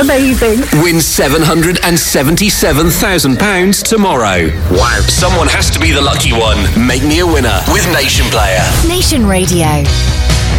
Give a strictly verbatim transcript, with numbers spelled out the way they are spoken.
Amazing. Win seven hundred seventy-seven thousand pounds tomorrow. Wow. Someone has to be the lucky one. Make me a winner with Nation Player. Nation Radio.